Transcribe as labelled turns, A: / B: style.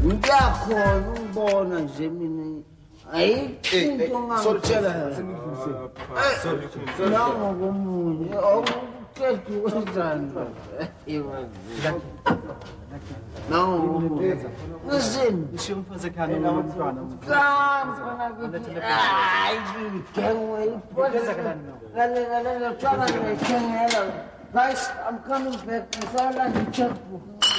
A: ngiyakhona ukubona nje mina ayikho ngakutshela nangokomunye okuqeda ukwenzani nangokomunye listen
B: ishiya umfazi ekhaya nomntwana
A: guys, I'm coming back. I saw like a checkbook.